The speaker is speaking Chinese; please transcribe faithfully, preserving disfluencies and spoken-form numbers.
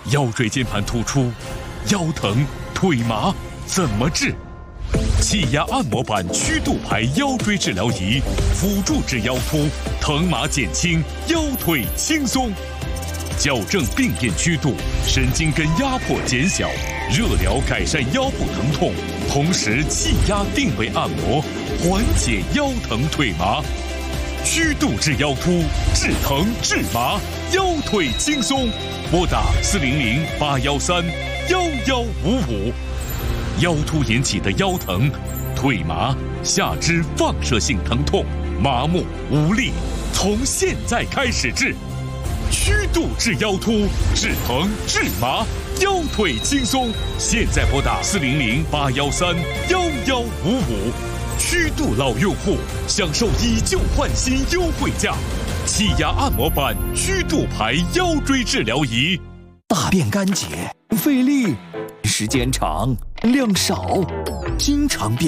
腰椎间盘突出、腰疼、腿麻怎么治？气压按摩板曲度排腰椎治疗仪，辅助治腰突，疼麻减轻，腰腿轻松。矫正病变曲度，神经根压迫减小，热疗改善腰部疼痛，同时气压定位按摩，缓解腰疼腿麻。曲度治腰突，治疼治麻，腰腿轻松。拨打四零零八幺三幺幺五五。腰突引起的腰疼、腿麻、下肢放射性疼痛、麻木无力，从现在开始治。曲度治腰突，治疼治麻，腰腿轻松。现在拨打四零零八幺三幺幺五五。曲度老用户享受以旧换新优惠价，气压按摩板曲度排腰椎治疗仪。 大便干结，费力，时间长，量少，经常便